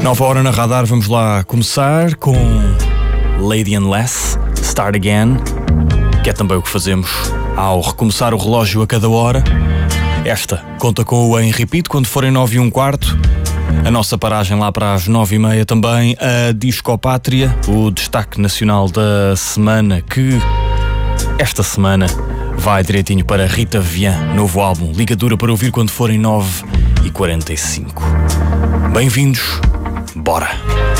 Nova hora na Radar, vamos lá começar com Lady Unless, Start Again, que é também o que fazemos ao recomeçar o relógio a cada hora. Esta conta com o em repeat quando forem 9:15. A nossa paragem lá para as 9:30 também, a Discopátria, o destaque nacional da semana, que esta semana vai direitinho para Rita Vian, novo álbum, ligadura para ouvir quando forem 9:45. Bem-vindos, bora!